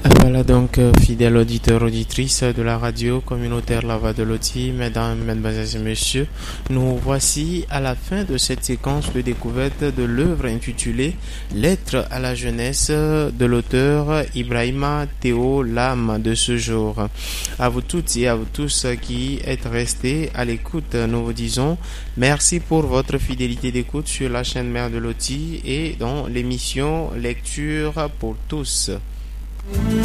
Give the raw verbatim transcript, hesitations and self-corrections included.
Voilà donc, euh, fidèles auditeurs, auditrices de la radio communautaire La Voix de Loti, mesdames, mesdemoiselles et messieurs, nous voici à la fin de cette séquence de découverte de l'œuvre intitulée Lettres à la jeunesse de l'auteur Ibrahima Théo Lam de ce jour. À vous toutes et à vous tous qui êtes restés à l'écoute, nous vous disons merci pour votre fidélité d'écoute sur la chaîne mère de Loti et dans l'émission Lecture pour tous.